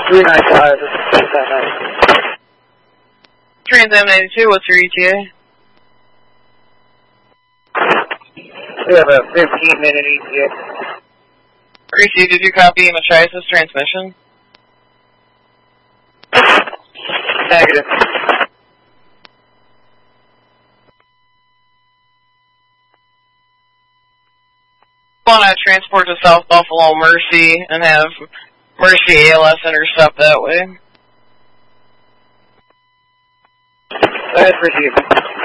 395, this is 259. Trans M92, what's your ETA? We have a 15-minute ETA. Greasy, did you copy Machias' transmission? Negative. Want to transport to South Buffalo Mercy and have Mercy ALS intercept that way. That's received.